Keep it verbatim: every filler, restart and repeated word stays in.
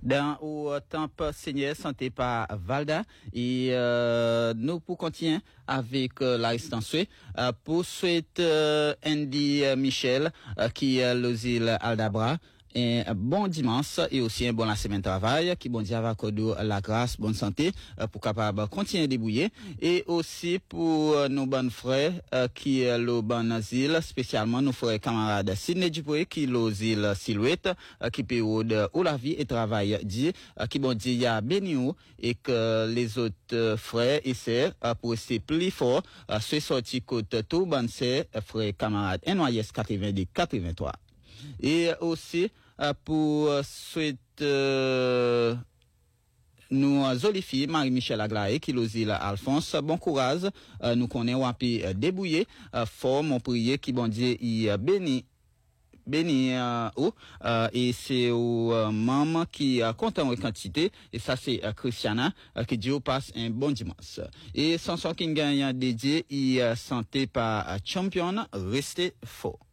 dans au temple Seigneur santé par Valda et euh, nous pour continuer avec euh, la restance euh, pour suite euh, Andy euh, Michel euh, qui est l'osile Aldabra. Un bon dimanche et aussi un bon la semaine de travail qui bon Dieu va accorder la grâce, bonne santé euh, pour capable continuer à débrouiller et aussi pour euh, nos bonnes frères euh, qui est le bon asile spécialement nos frères camarades Sidney Dupré qui l'asile Silhouette euh, qui période où la vie et travail dit euh, qui bon Dieu y a béni ou et que les autres euh, frères et sœurs euh, pour rester plus fort euh, se sorti côte tout bon c'est frères camarades N Y S quatre-vingt-dix quatre-vingt-trois et aussi euh, pour euh, suite euh, nous Zolifi Marie-Michel Aglaé qui l'osile Alphonse bon courage euh, nous connaissons à euh, débrouiller euh, fort mon prier qui bon Dieu y euh, béni béni euh, ou euh, et c'est au euh, maman qui a content en quantité et ça c'est euh, Christiana euh, qui Dieu passe un bon dimanche et sans son qui gagne dédié y euh, santé par euh, champion restez fort.